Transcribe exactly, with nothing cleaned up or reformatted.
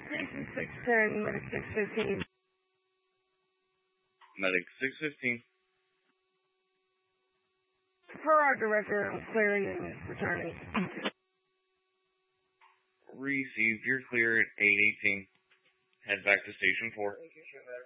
Station six ten, Medic six fifteen. Medic six fifteen. Per our director, clearing and returning. Received. You're clear at eight eighteen. Head back to Station four.